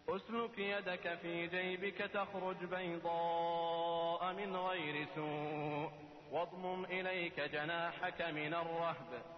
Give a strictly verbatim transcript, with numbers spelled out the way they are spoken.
اسلك يدك في جيبك تخرج بيضاء من غير سوء واضمم إليك جناحك من الرهب